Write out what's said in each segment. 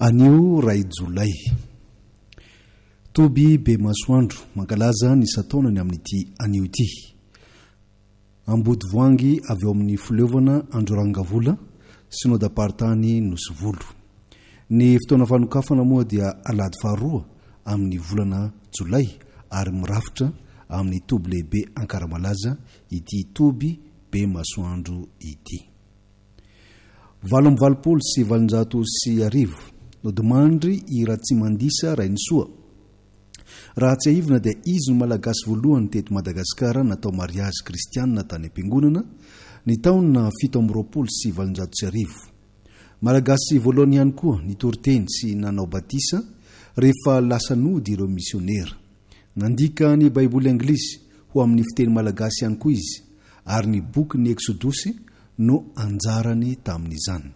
Anio ray jolay Toby be masoandro mankalaza ny sataonany amin'ity anio ity. Ambody voangy avy eo amin'ny fileovana Androrangavola sy nodapartany Nosivolo. Ny fotoana fanokafana moa dia alady faharoa amin'ny volana jolay ary mirafitra amin'ny toby lehibe Ankaramalaza ity Toby be masoandro ity. 7,750 nodimandry i Ratsimandisa Rainsoa. Raha tsy ahivina dia izy no malagasy voalohany teto Madagasikara natao mariazy kristianina tany am-piangonana ny taona 7,750. Malagasy voalohany ihany koa nitoroteny sy nanao batisa rehefa lasa nody ireo misionera. Nandika ny baiboly anglisy ho amin'ny fiteny malagasy ihany koa izy ary ny boky ny Exodosy no anjarany tamin'izany.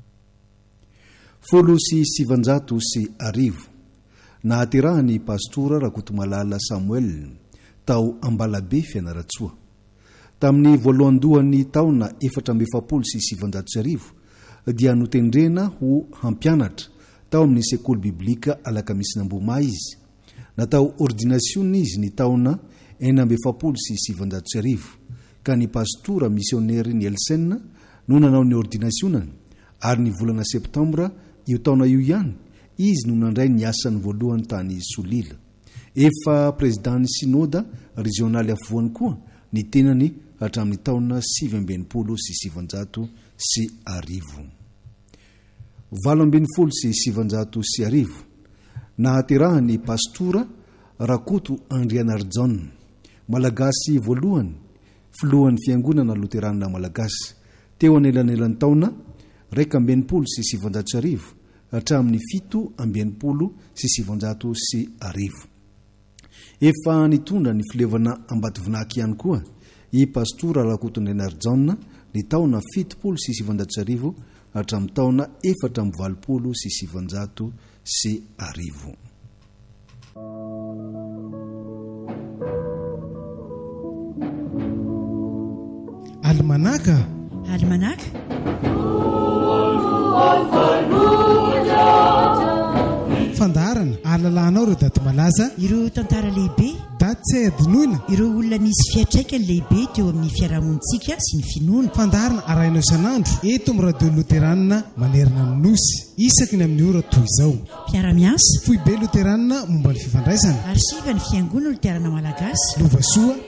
750 nahaterahany pastora Rakotomalala Samuel tao Ambalabe Fianaratsoa. Tamin'ny voalohandohan'ny taona 7,750 dia notendrena ho hampianatra tao amin'ny sekoly biblika Alakamisy izy. Natao ordination izy ny taona 7,750 ka ny pastora misioneri ny Elsen no nanao ny ordinationany ary ny volana septambra io taona io ihany izy no nandray ny asany voalohany tany Solila. Efa presidany sinoda regionaly afovoany koa ny tenany hatramin'ny taona 7,750. 7,750 nahaterahany pastora Rakoto Andrianarjon, malagasy voalohany filohan'ny fiangonana loteranina malagasy teo anelanelan'ny taona 2,750 hatramin'ny 7,750. Efa nitondra ny filevana Ambatovinaky ihany koa i pastora Rakoto Andrianarjon ny taona 7,750 hatramin'ny taona 4,750. Almanaka fandarana ahalalànao ireo daty malaza, ireo tantara lehibe, daty tsy adinoina, ireo olona misy fiatraikany lehibe teo amin'ny fiarahamonitsika sy ny finoana. Fandarana arahinao isan'andro eto amin'ny radio loteranina manerana ny nosy isaky ny amin'ny ora toy izao. Mpiara-miasa Foibe loteranina momba ny fifandraisana, arsiva ny fiangonana loterana malagasy, Lovasoa